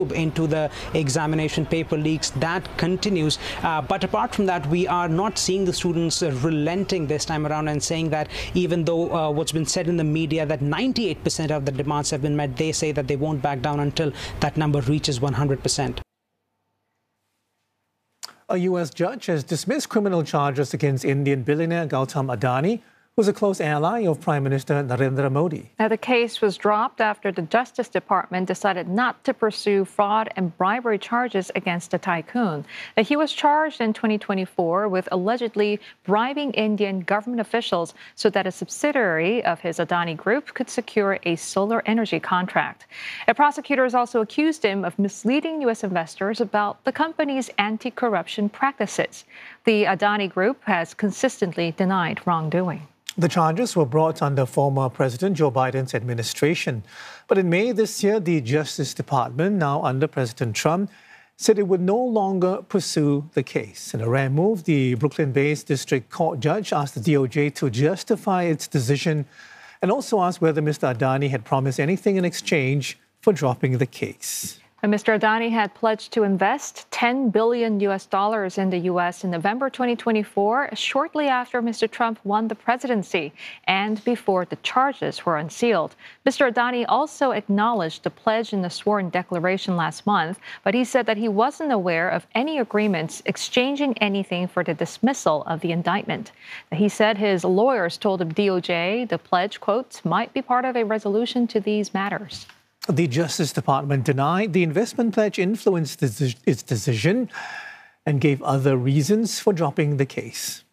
into the examination paper leaks. That continues. But apart from that, we are not seeing the students relenting this time around and saying that even though what's been said in the media that 98% of the demands have been met, they say that they won't back down until that number reaches 100%. A U.S. judge has dismissed criminal charges against Indian billionaire Gautam Adani, who's a close ally of Prime Minister Narendra Modi. Now, the case was dropped after the Justice Department decided not to pursue fraud and bribery charges against the tycoon. Now, he was charged in 2024 with allegedly bribing Indian government officials so that a subsidiary of his Adani Group could secure a solar energy contract. And prosecutors also accused him of misleading U.S. investors about the company's anti-corruption practices. The Adani Group has consistently denied wrongdoing. The charges were brought under former President Joe Biden's administration. But in May this year, the Justice Department, now under President Trump, said it would no longer pursue the case. In a rare move, the Brooklyn-based district court judge asked the DOJ to justify its decision and also asked whether Mr. Adani had promised anything in exchange for dropping the case. Mr. Adani had pledged to invest $10 billion in the U.S. in November 2024, shortly after Mr. Trump won the presidency and before the charges were unsealed. Mr. Adani also acknowledged the pledge in the sworn declaration last month, but he said that he wasn't aware of any agreements exchanging anything for the dismissal of the indictment. He said his lawyers told the DOJ the pledge, quote, might be part of a resolution to these matters. The Justice Department denied the investment pledge influenced its decision and gave other reasons for dropping the case.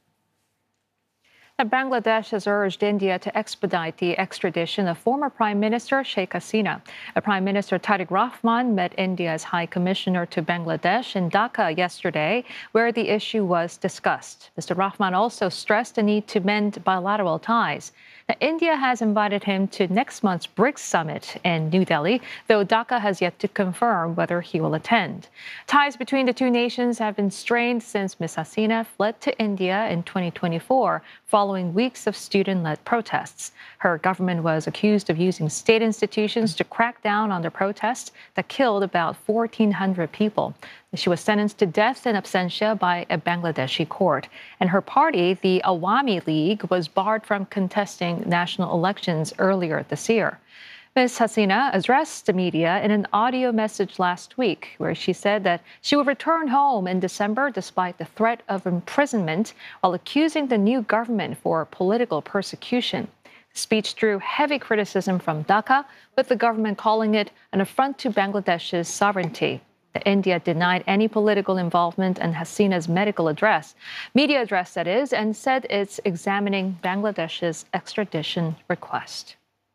Bangladesh has urged India to expedite the extradition of former Prime Minister Sheikh Hasina. Prime Minister Tariq Rahman met India's High Commissioner to Bangladesh in Dhaka yesterday, where the issue was discussed. Mr. Rahman also stressed the need to mend bilateral ties. Now, India has invited him to next month's BRICS summit in New Delhi, though Dhaka has yet to confirm whether he will attend. Ties between the two nations have been strained since Ms. Hasina fled to India in 2024, following weeks of student-led protests. Her government was accused of using state institutions to crack down on the protests that killed about 1,400 people. She was sentenced to death in absentia by a Bangladeshi court. And her party, the Awami League, was barred from contesting national elections earlier this year. Ms. Hasina addressed the media in an audio message last week, where she said that she would return home in December despite the threat of imprisonment, while accusing the new government for political persecution. The speech drew heavy criticism from Dhaka, with the government calling it an affront to Bangladesh's sovereignty. India denied any political involvement in Hasina's media address that is, and said it's examining Bangladesh's extradition request.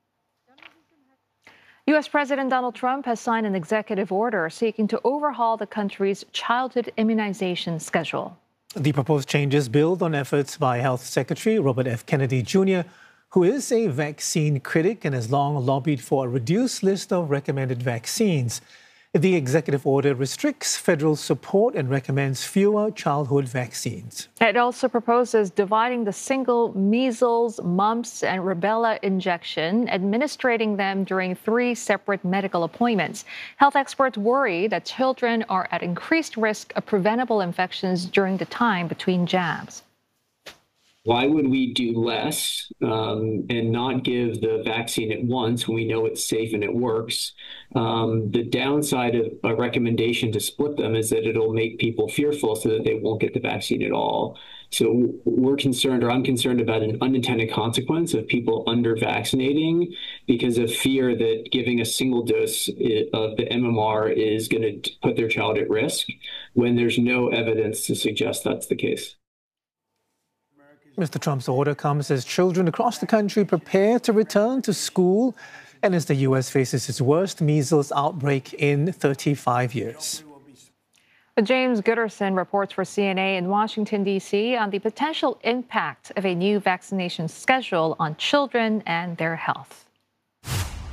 U.S. President Donald Trump has signed an executive order seeking to overhaul the country's childhood immunization schedule. The proposed changes build on efforts by Health Secretary Robert F. Kennedy Jr., who is a vaccine critic and has long lobbied for a reduced list of recommended vaccines. The executive order restricts federal support and recommends fewer childhood vaccines. It also proposes dividing the single measles, mumps, and rubella injection, administering them during 3 separate medical appointments. Health experts worry that children are at increased risk of preventable infections during the time between jabs. Why would we do less and not give the vaccine at once when we know it's safe and it works? The downside of a recommendation to split them is that it'll make people fearful so that they won't get the vaccine at all. So we're concerned, or I'm concerned, about an unintended consequence of people under-vaccinating because of fear that giving a single dose of the MMR is going to put their child at risk when there's no evidence to suggest that's the case. Mr. Trump's order comes as children across the country prepare to return to school and as the U.S. faces its worst measles outbreak in 35 years. James Gooderson reports for CNA in Washington, D.C. on the potential impact of a new vaccination schedule on children and their health.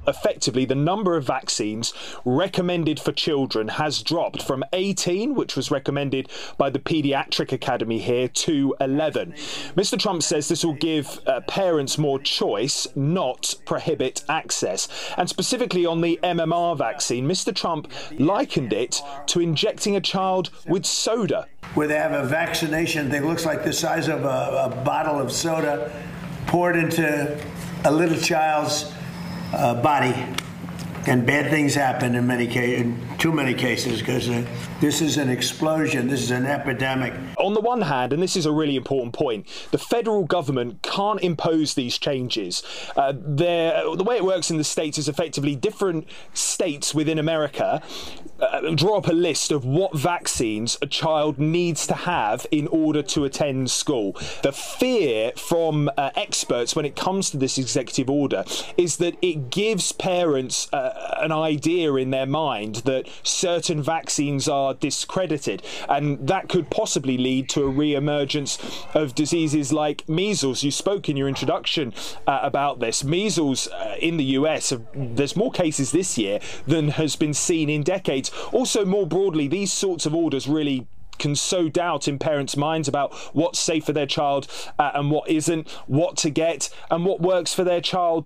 effectively the number of vaccines recommended for children has dropped from 18, which was recommended by the Pediatric Academy here, to 11. Mr. Trump says this will give parents more choice, not prohibit access. And specifically on the MMR vaccine, Mr. Trump likened it to injecting a child with soda. Where they have a vaccination that looks like the size of a bottle of soda poured into a little child's body, and bad things happen in many cases, in too many cases, because this is an explosion, this is an epidemic. On the one hand, and this is a really important point, the federal government can't impose these changes. The way it works in the States is effectively different states within America draw up a list of what vaccines a child needs to have in order to attend school. The fear from experts when it comes to this executive order is that it gives parents an idea in their mind that certain vaccines are discredited, and that could possibly lead to a re-emergence of diseases like measles. You spoke in your introduction about this. Measles in the US, there's more cases this year than has been seen in decades. Also, more broadly, these sorts of orders really can sow doubt in parents' minds about what's safe for their child and what isn't, what to get and what works for their child.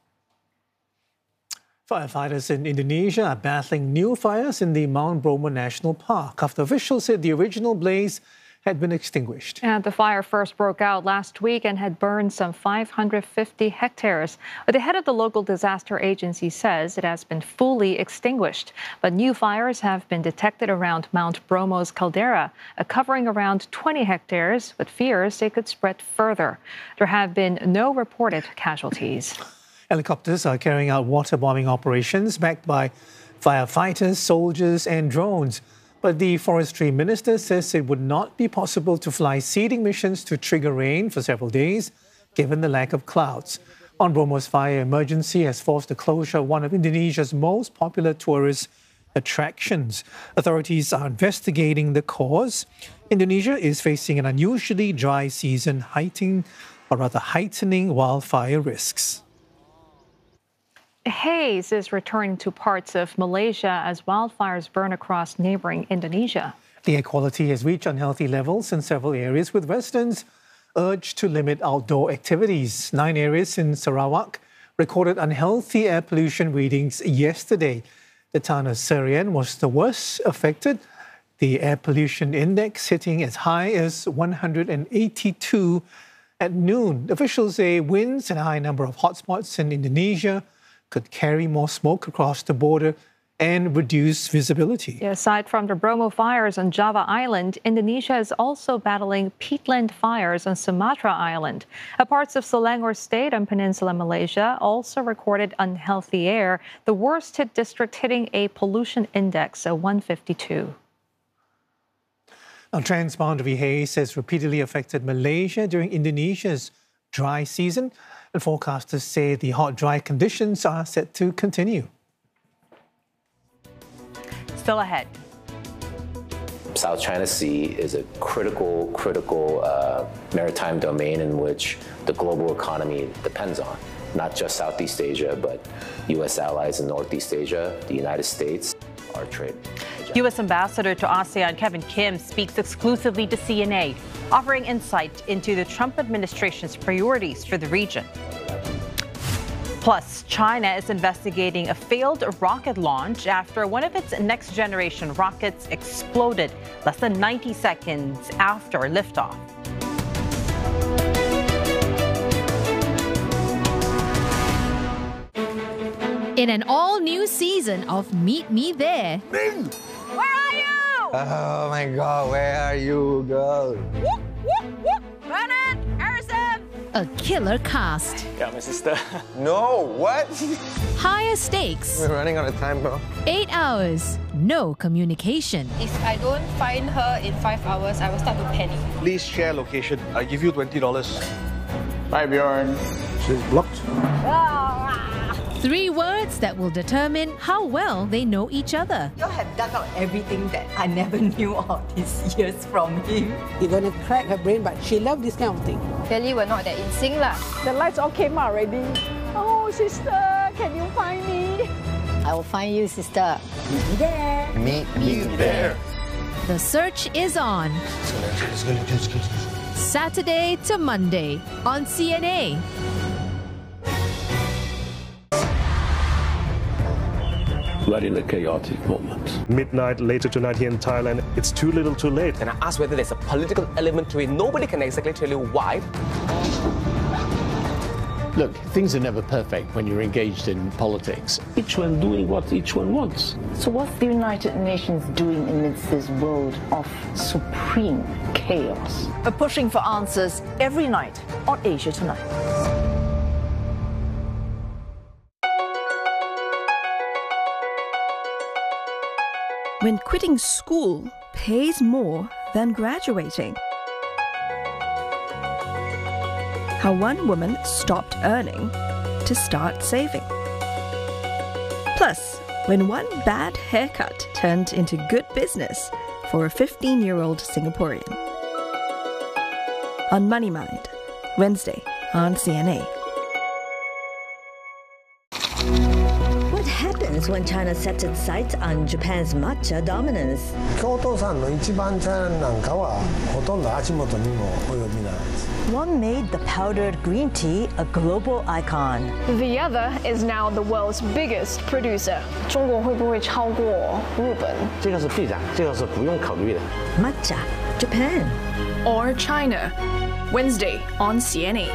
Firefighters in Indonesia are battling new fires in the Mount Bromo National Park after officials said the original blaze had been extinguished. And the fire first broke out last week and had burned some 550 hectares. But the head of the local disaster agency says it has been fully extinguished. But new fires have been detected around Mount Bromo's caldera, covering around 20 hectares, with fears they could spread further. There have been no reported casualties. Helicopters are carrying out waterbombing operations backed by firefighters, soldiers and drones. But the forestry minister says it would not be possible to fly seeding missions to trigger rain for several days, given the lack of clouds. Mount Bromo's fire emergency has forced the closure of one of Indonesia's most popular tourist attractions. Authorities are investigating the cause. Indonesia is facing an unusually dry season, heightening wildfire risks. Haze is returning to parts of Malaysia as wildfires burn across neighboring Indonesia. The air quality has reached unhealthy levels in several areas, with residents urged to limit outdoor activities. 9 areas in Sarawak recorded unhealthy air pollution readings yesterday. The town of Serian was the worst affected, the air pollution index hitting as high as 182 at noon. Officials say winds and a high number of hotspots in Indonesia could carry more smoke across the border and reduce visibility. Aside from the Bromo fires on Java Island, Indonesia is also battling peatland fires on Sumatra Island. Parts of Selangor State and Peninsula Malaysia also recorded unhealthy air, the worst hit district hitting a pollution index of 152. Now, transboundary haze has repeatedly affected Malaysia during Indonesia's dry season, and forecasters say the hot, dry conditions are set to continue. Still ahead. South China Sea is a critical maritime domain in which the global economy depends on. Not just Southeast Asia, but U.S. allies in Northeast Asia, the United States, our trade. U.S. Ambassador to ASEAN Kevin Kim speaks exclusively to CNA, offering insight into the Trump administration's priorities for the region. Plus, China is investigating a failed rocket launch after one of its next-generation rockets exploded less than 90 seconds after liftoff. In an all-new season of Meet Me There. Ming! Where are you? Oh my God, where are you, girl? Whoop, whoop, whoop. Bernard, Harrison! A killer cast. Yeah, my sister. No, what? Higher stakes. We're running out of time, bro. 8 hours. No communication. If I don't find her in 5 hours, I will start to panic. Please share location. I give you $20. Bye, Bjorn. She's blocked. 3 words that will determine how well they know each other. You have dug out everything that I never knew all these years from him. You're gonna crack her brain, but she loves this kind of thing. Clearly, we're not that in sync lah. The lights all came out already. Oh, sister, can you find me? I will find you, sister. Meet me there. Meet me there. The search is on. Saturday to Monday on CNA. Very in a chaotic moment. Midnight later tonight here in Thailand, it's too little too late. And I asked whether there's a political element to it. Nobody can exactly tell you why. Look, things are never perfect when you're engaged in politics. Each one doing what each one wants. So what's the United Nations doing amidst this world of supreme chaos? We're pushing for answers every night on Asia Tonight. When quitting school pays more than graduating. How one woman stopped earning to start saving. Plus, when one bad haircut turned into good business for a 15-year-old Singaporean. On Money Mind, Wednesday on CNA. What happens when China sets its sights on Japan's matcha dominance? One made the powdered green tea a global icon. The other is now the world's biggest producer. 中国会不会超过日本？ 这个是必然，这个是不用考虑的。 Matcha, Japan. Or China. Wednesday on CNA.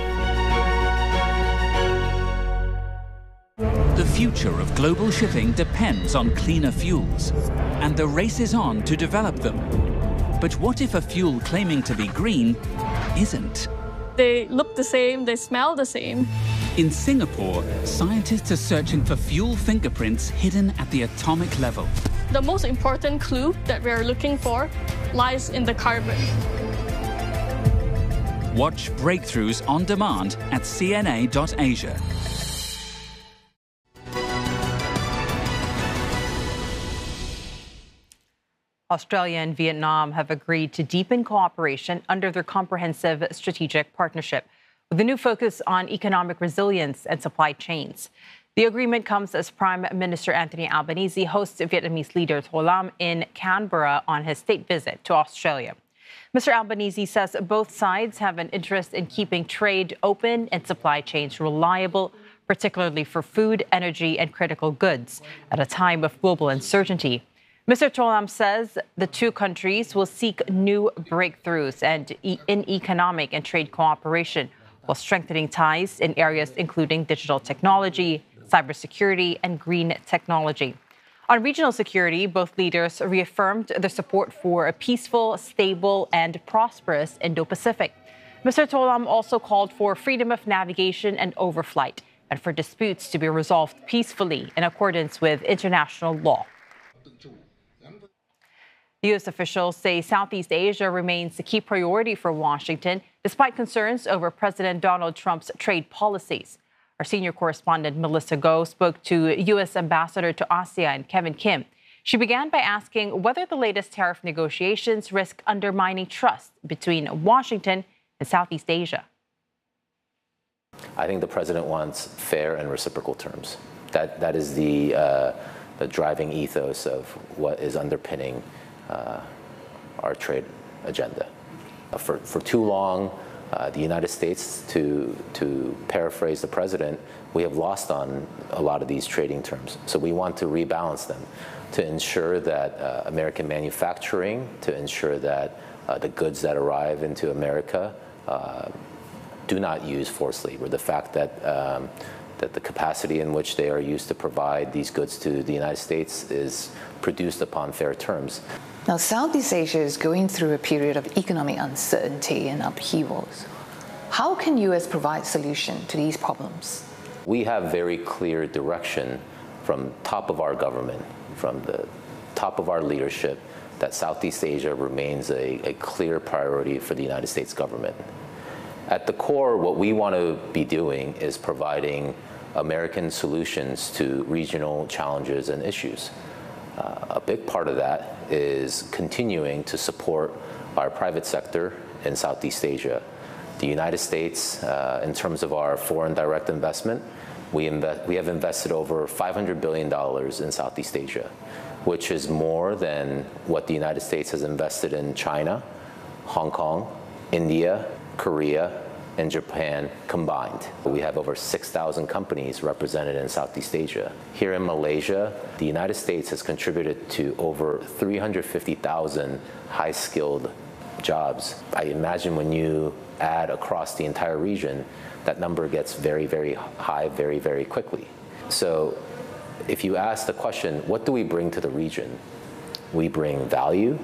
The future of global shipping depends on cleaner fuels, and the race is on to develop them. But what if a fuel claiming to be green isn't? They look the same, they smell the same. In Singapore, scientists are searching for fuel fingerprints hidden at the atomic level. The most important clue that we are looking for lies in the carbon. Watch Breakthroughs on demand at cna.asia. Australia and Vietnam have agreed to deepen cooperation under their comprehensive strategic partnership, with a new focus on economic resilience and supply chains. The agreement comes as Prime Minister Anthony Albanese hosts Vietnamese leader Tho Lam in Canberra on his state visit to Australia. Mr. Albanese says both sides have an interest in keeping trade open and supply chains reliable, particularly for food, energy, and critical goods, at a time of global uncertainty. Mr. Tho Lam says the two countries will seek new breakthroughs in economic and trade cooperation, while strengthening ties in areas including digital technology, cybersecurity, and green technology. On regional security, both leaders reaffirmed their support for a peaceful, stable, and prosperous Indo-Pacific. Mr. Tho Lam also called for freedom of navigation and overflight, and for disputes to be resolved peacefully in accordance with international law. U.S. officials say Southeast Asia remains a key priority for Washington, despite concerns over President Donald Trump's trade policies. Our senior correspondent Melissa Goh spoke to U.S. Ambassador to ASEAN, Kevin Kim. She began by asking whether the latest tariff negotiations risk undermining trust between Washington and Southeast Asia. I think the president wants fair and reciprocal terms. That is the driving ethos of what is underpinning our trade agenda. For too long, the United States, to paraphrase the president, we have lost on a lot of these trading terms. So we want to rebalance them to ensure that American manufacturing, to ensure that the goods that arrive into America do not use forced labor. The fact that the capacity in which they are used to provide these goods to the United States is produced upon fair terms. Now, Southeast Asia is going through a period of economic uncertainty and upheavals. How can U.S. provide solution to these problems? We have very clear direction from top of our government, from the top of our leadership, that Southeast Asia remains a clear priority for the United States government. At the core, what we want to be doing is providing American solutions to regional challenges and issues. A big part of that is continuing to support our private sector in Southeast Asia. The United States, in terms of our foreign direct investment, We have invested over $500 billion in Southeast Asia, which is more than what the United States has invested in China, Hong Kong, India, Korea, and Japan combined. We have over 6,000 companies represented in Southeast Asia. Here in Malaysia, the United States has contributed to over 350,000 high-skilled jobs. I imagine when you add across the entire region, that number gets very, very high very, very quickly. So if you ask the question, what do we bring to the region? We bring value.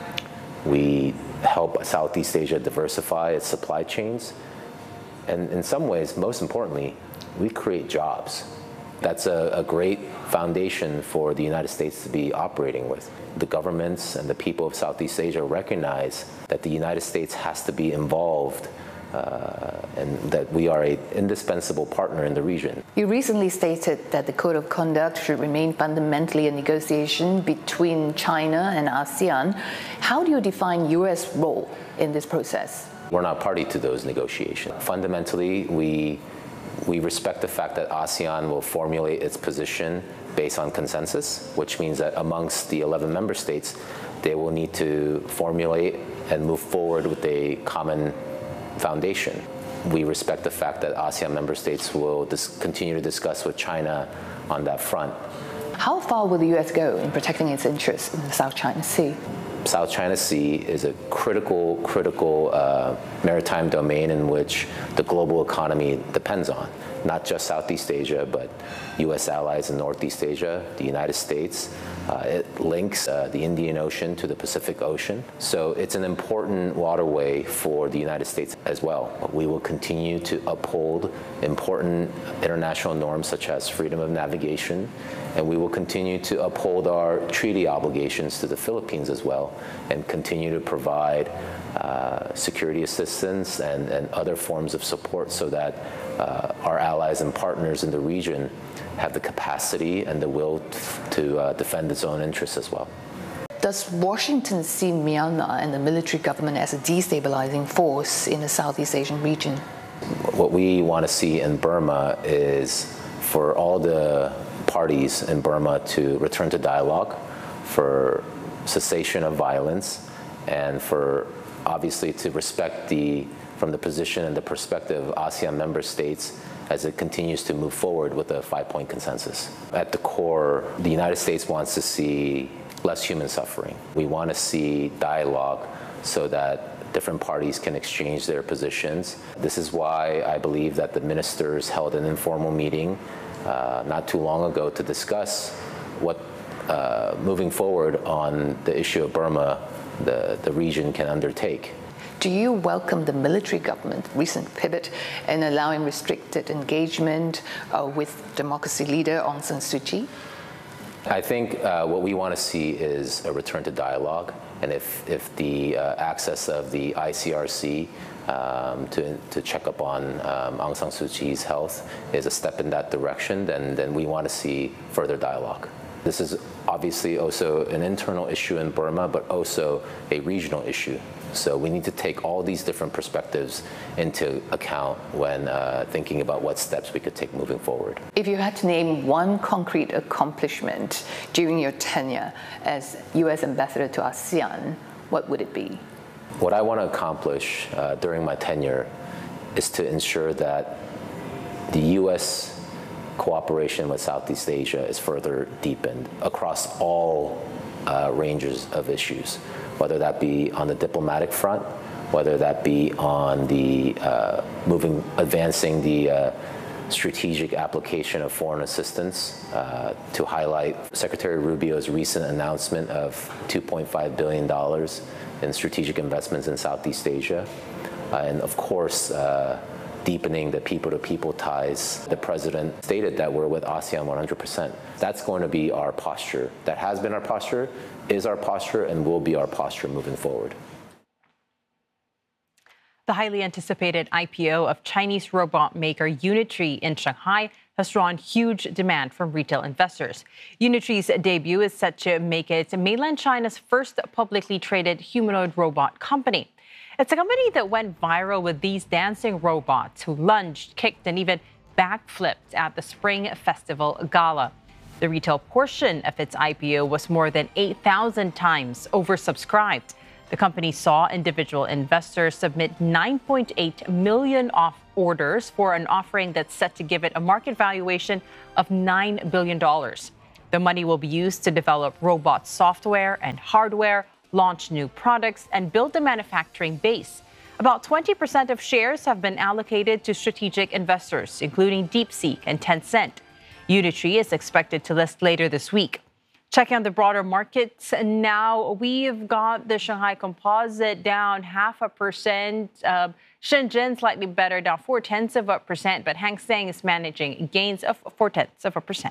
We help Southeast Asia diversify its supply chains. And in some ways, most importantly, we create jobs. That's a great foundation for the United States to be operating with. The governments and the people of Southeast Asia recognize that the United States has to be involved and that we are an indispensable partner in the region. You recently stated that the Code of Conduct should remain fundamentally a negotiation between China and ASEAN. How do you define U.S. role in this process? We're not party to those negotiations. Fundamentally, we respect the fact that ASEAN will formulate its position based on consensus, which means that amongst the 11 member states, they will need to formulate and move forward with a common foundation. We respect the fact that ASEAN member states will continue to discuss with China on that front. How far will the U.S. go in protecting its interests in the South China Sea? South China Sea is a critical maritime domain in which the global economy depends on. Not just Southeast Asia, but U.S. allies in Northeast Asia, the United States. It links the Indian Ocean to the Pacific Ocean. So it's an important waterway for the United States as well. We will continue to uphold important international norms such as freedom of navigation, and we will continue to uphold our treaty obligations to the Philippines as well, and continue to provide security assistance and other forms of support so that our allies and partners in the region have the capacity and the will to defend its own interests as well. Does Washington see Myanmar and the military government as a destabilizing force in the Southeast Asian region? What we want to see in Burma is for all the parties in Burma to return to dialogue, for cessation of violence, and for obviously to respect from the position and the perspective of ASEAN member states as it continues to move forward with a 5-point consensus. At the core, the United States wants to see less human suffering. We want to see dialogue so that different parties can exchange their positions. This is why I believe that the ministers held an informal meeting not too long ago to discuss what moving forward on the issue of Burma, the region can undertake. Do you welcome the military government's recent pivot in allowing restricted engagement with democracy leader Aung San Suu Kyi? I think what we want to see is a return to dialogue, and if the access of the ICRC to check up on Aung San Suu Kyi's health is a step in that direction, then we want to see further dialogue. This is obviously also an internal issue in Burma, but also a regional issue. So we need to take all these different perspectives into account when thinking about what steps we could take moving forward. If you had to name one concrete accomplishment during your tenure as U.S. ambassador to ASEAN, what would it be? What I want to accomplish during my tenure is to ensure that the U.S. cooperation with Southeast Asia is further deepened across all ranges of issues, whether that be on the diplomatic front, whether that be on the advancing the strategic application of foreign assistance, to highlight Secretary Rubio's recent announcement of $2.5 billion in strategic investments in Southeast Asia, and of course, deepening the people-to-people ties. The president stated that we're with ASEAN 100%. That's going to be our posture. That has been our posture, is our posture, and will be our posture moving forward. The highly anticipated IPO of Chinese robot maker Unitree in Shanghai has drawn huge demand from retail investors. Unitree's debut is set to make it mainland China's first publicly traded humanoid robot company. It's a company that went viral with these dancing robots who lunged, kicked, and even backflipped at the Spring Festival Gala. The retail portion of its IPO was more than 8,000 times oversubscribed. The company saw individual investors submit 9.8 million orders for an offering that's set to give it a market valuation of $9 billion. The money will be used to develop robot software and hardware, launch new products, and build a manufacturing base. About 20% of shares have been allocated to strategic investors, including DeepSeek and Tencent. Unitree is expected to list later this week. Checking on the broader markets now, we've got the Shanghai Composite down 0.5%. Shenzhen slightly better, down 0.4%, but Hang Seng is managing gains of 0.4%.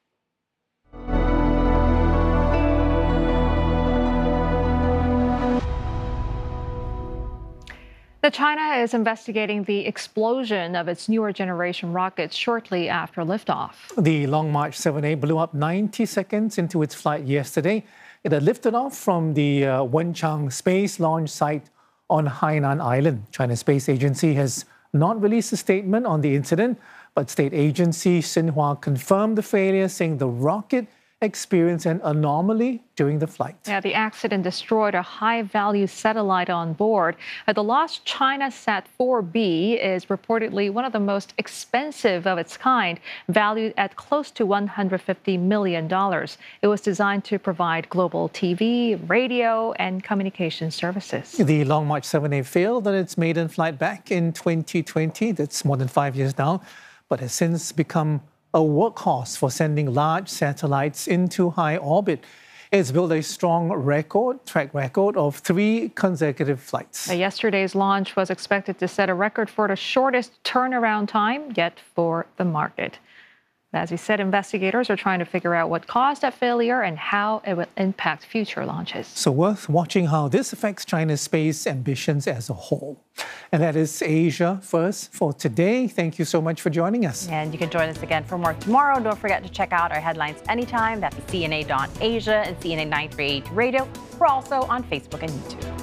China is investigating the explosion of its newer generation rockets shortly after liftoff. The Long March 7A blew up 90 seconds into its flight yesterday. It had lifted off from the Wenchang Space Launch Site on Hainan Island. China's space agency has not released a statement on the incident, but state agency Xinhua confirmed the failure, saying the rocket experienced an anomaly during the flight. Yeah, the accident destroyed a high-value satellite on board. The lost ChinaSat-4B is reportedly one of the most expensive of its kind, valued at close to $150 million. It was designed to provide global TV, radio, and communication services. The Long March 7A failed on its maiden flight back in 2020. That's more than 5 years now, but has since become a workhorse for sending large satellites into high orbit. It's built a strong track record of 3 consecutive flights. Yesterday's launch was expected to set a record for the shortest turnaround time yet for the market. As he said, investigators are trying to figure out what caused that failure and how it will impact future launches. So worth watching how this affects China's space ambitions as a whole. And that is Asia First for today. Thank you so much for joining us. And you can join us again for more tomorrow. Don't forget to check out our headlines anytime. That's CNA.Asia and CNA 938 Radio. We're also on Facebook and YouTube.